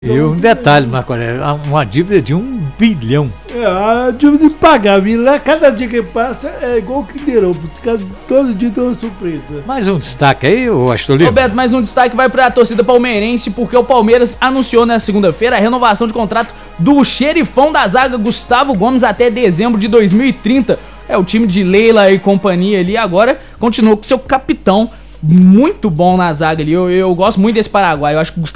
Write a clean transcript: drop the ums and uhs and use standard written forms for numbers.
E um detalhe, Marco Aurélio, uma dívida de 1 bilhão. A dívida impagável. Lá, cada dia que passa é igual o Kinder Ovo. Todo dia tem uma surpresa. Mais um destaque aí, ô Astolino? Roberto, mais um destaque vai para a torcida palmeirense, porque o Palmeiras anunciou na segunda-feira a renovação de contrato do xerifão da zaga Gustavo Gomes até dezembro de 2030. O time de Leila e companhia ali agora continua com seu capitão muito bom na zaga ali. Eu gosto muito desse paraguaio. Eu acho que o